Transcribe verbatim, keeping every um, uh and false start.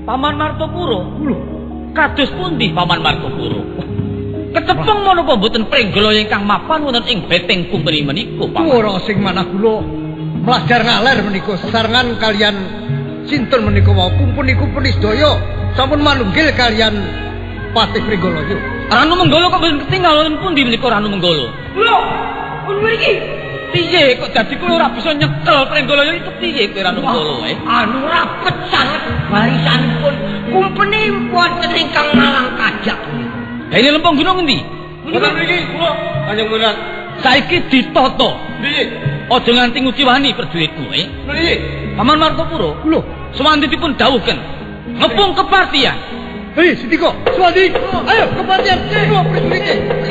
Paman Martopuro. Lho, Kados pundi Paman Martopuro? Ketepeng menapa mboten pringgala ingkang mapan wonten ing beteng kumpeni menika, Paman? ora sing manah kula mlajar ngaler menika sesarengan kalian sinten menika wau kumpeni-kumpeni sedaya sampun manunggil kalian Patih Pringgalaya. Ranu Menggala kok mboten ketinggal wonten pundi menika Ranu Menggala? Lho, pun mriki. Piye kok dadi kula ora bisa nyekel Pringgalaya itu piye kowe Ranu Menggala eh? Anu rapet sanget barisanipun kumpeni wonten ingkang Malang Kajak. Lah ini lempung gunung endi? Wonten mriki kula Kanjeng Monat. Saiki ditata. Piye? Aja nganti nguciwani prajuritmu eh. Piye? Paman Martopuro. Lho, Sumantitipun dawuhken ngepung kepartian. hei Sitiko, Swadi, ayo kepatian, ayo prajurit.